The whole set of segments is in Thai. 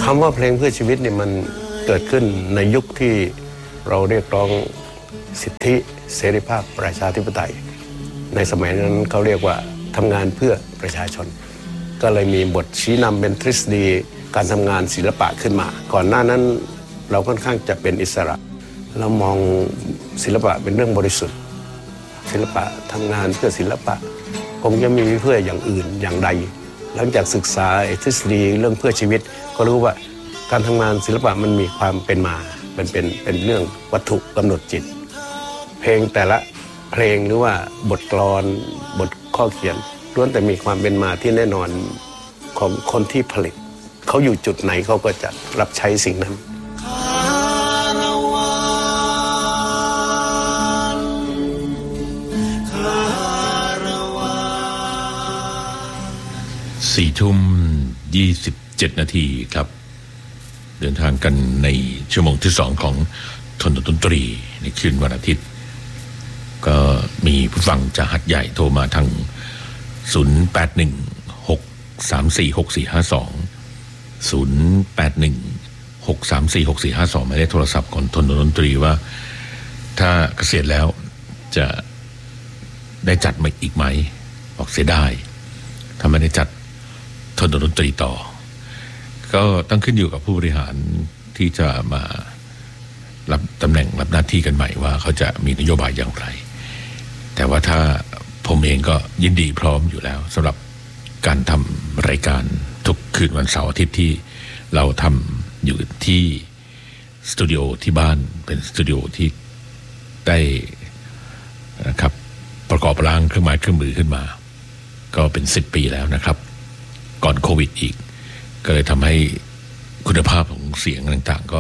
คำว่าเพลงเพื่อชีวิตเนี่ยมันเกิดขึ้นในยุคที่เราเรียกร้องสิทธิเสรีภาพประชาธิปไตยในสมัยนั้นเขาเรียกว่าทำงานเพื่อประชาชนก็เลยมีบทชี้นำเป็นทฤษฎีการทำงานศิลปะขึ้นมาก่อนหน้านั้นเราค่อนข้างจะเป็นอิสระเรามองศิลปะเป็นเรื่องบริสุทธิ์ศิลปะทำงานเพื่อศิลปะคงจะมีเพื่ออย่างอื่นอย่างใดหลังจากศึกษาทฤษฎีเรื่องเพื่อชีวิตก็รู้ว่าการทำงานศิลปะมันมีความเป็นมาเป็นเรื่องวัตถุกำหนดจิตเพลงแต่ละเพลงหรือว่าบทกลอนบทข้อเขียนล้วนแต่มีความเป็นมาที่แน่นอนของคนที่ผลิตเขาอยู่จุดไหนเขาก็จะรับใช้สิ่งนั้น 4:27 น.ครับเดินทางกันในชั่วโมงที่2ของทนดนตรีในคืนวันอาทิตย์ก็มีผู้ฟังจากหัดใหญ่โทรมาทาง0816346452 0816346452หมายเลขโทรศัพท์ของทนดนตรีว่าถ้าเกษียณแล้วจะได้จัดมาอีกไหมบอกเสียดายถ้าไม่ได้จัดทนดนตรีต่อก็ต้องขึ้นอยู่กับผู้บริหารที่จะมารับตำแหน่งรับหน้าที่กันใหม่ว่าเขาจะมีนโยบายอย่างไรแต่ว่าถ้าผมเองก็ยินดีพร้อมอยู่แล้วสำหรับการทำรายการทุกคืนวันเสาร์อาทิตย์ที่เราทำอยู่ที่สตูดิโอที่บ้านเป็นสตูดิโอที่ได้นะครับประกอบร่างเครื่องไม้เครื่องมือขึ้นมาก็เป็น10 ปีแล้วนะครับก่อนโควิดอีกก็เลยทำให้คุณภาพของเสียงต่างๆก็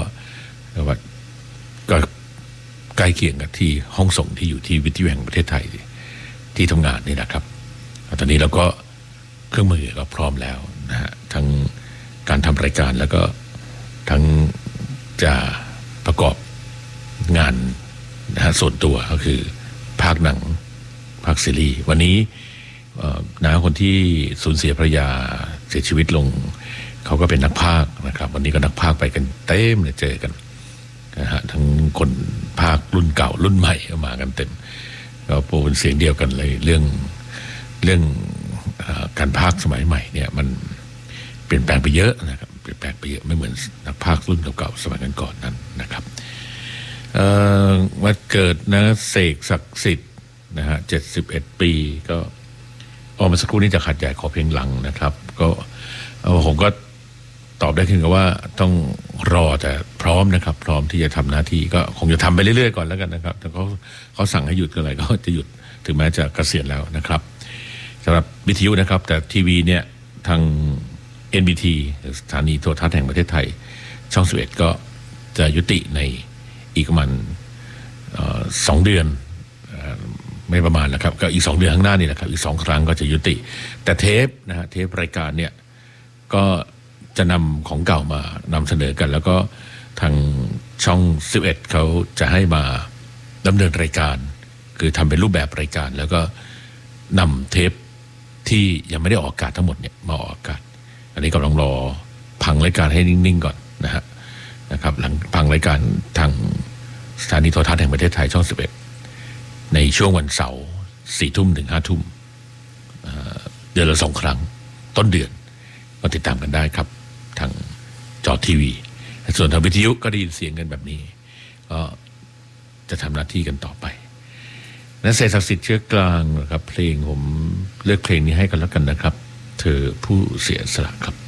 ใกล้เคียงกับที่ห้องส่งที่อยู่ที่วิทยุแห่งประเทศไทยที่ทำงานนี่นะครับตอนนี้เราก็เครื่องมือก็พร้อมแล้วนะฮะทั้งการทำรายการแล้วก็ทั้งจะประกอบงานนะฮะส่วนตัวก็คือภาคหนังภาคซีรีส์วันนี้น้าคนที่สูญเสียภรรยาเสียชีวิตลงเขาก็เป็นนักพากย์นะครับวันนี้ก็นักพากย์ไปกันเต็มเลยเจอกันนะฮะทั้งคนพากย์รุ่นเก่ารุ่นใหม่มากันเต็มก็เป็นเสียงเดียวกันเลยเรื่องการพากย์สมัยใหม่เนี่ยมันเปลี่ยนแปลงไปเยอะนะครับเปลี่ยนแปลงไปเยอะไม่เหมือนนักพากย์รุ่นเก่าๆสมัยก่อนนั้นนะครับวันเกิดนะเสกศักดิ์สิทธิ์นะฮะ71 ปีก็ออกมาสักครู่นี้จะขัดใหญ่ขอเพลงหลังนะครับก็ผมก็ตอบได้ขึ้นกับว่าต้องรอแต่พร้อมนะครับพร้อมที่จะทำหน้าที่ก็คงจะทำไปเรื่อยๆก่อนแล้วกันนะครับแต่เขาสั่งให้หยุดก็เลยก็จะหยุดถึงแม้จะเกษียณแล้วนะครับสำหรับวิทยุนะครับแต่ทีวีเนี่ยทาง NBT สถานีโทรทัศน์แห่งประเทศไทยช่อง11ก็จะยุติในอีกประมาณ2 เดือนไม่ประมาณนะครับก็อีก2 เดือนข้างหน้านี่แหละครับอีก2 ครั้งก็จะยุติแต่เทปนะฮะเทปรายการเนี่ยก็จะนำของเก่ามานำเสนอกันแล้วก็ทางช่อง11เขาจะให้มาดำเนินรายการคือทำเป็นรูปแบบรายการแล้วก็นำเทปที่ยังไม่ได้ออกอากาศทั้งหมดเนี่ยมาออกอากาศอันนี้กำลังรอพังรายการให้นิ่งๆก่อนนะครับหลังพังรายการทางสถานีโทรทัศน์แห่งประเทศไทยช่อง11ในช่วงวันเสาร์4 ทุ่มถึง5 ทุ่มเดือนละ2 ครั้งต้นเดือนก็ติดตามกันได้ครับทางจอทีวีส่วนทางวิทยุก็ได้ยินเสียงกันแบบนี้ก็จะทำหน้าที่กันต่อไปนักเศรษฐศักดิ์สิทธิ์เชื้อกลางนะครับเพลงผมเลือกเพลงนี้ให้กันแล้วกันนะครับเธอผู้เสียสละครับ